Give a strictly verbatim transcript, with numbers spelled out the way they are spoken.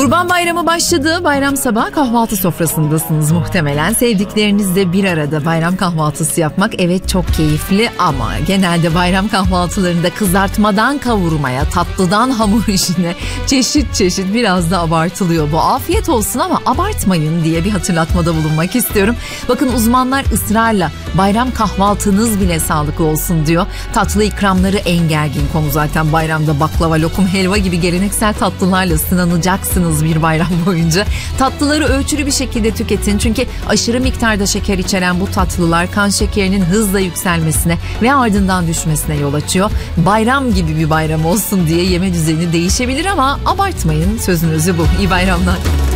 Kurban Bayramı başladı. Bayram sabahı kahvaltı sofrasındasınız muhtemelen. Sevdiklerinizle bir arada bayram kahvaltısı yapmak evet çok keyifli ama genelde bayram kahvaltılarında kızartmadan kavurmaya, tatlıdan hamur işine çeşit çeşit biraz da abartılıyor. Bu afiyet olsun ama abartmayın diye bir hatırlatmada bulunmak istiyorum. Bakın uzmanlar ısrarla bayram kahvaltınız bile sağlıklı olsun diyor. Tatlı ikramları en gergin konu zaten bayramda. Baklava, lokum, helva gibi geleneksel tatlılarla sınanacaksınız bir bayram boyunca. Tatlıları ölçülü bir şekilde tüketin. Çünkü aşırı miktarda şeker içeren bu tatlılar kan şekerinin hızla yükselmesine ve ardından düşmesine yol açıyor. Bayram gibi bir bayram olsun diye yeme düzeni değişebilir ama abartmayın. Sözün özü bu. İyi bayramlar.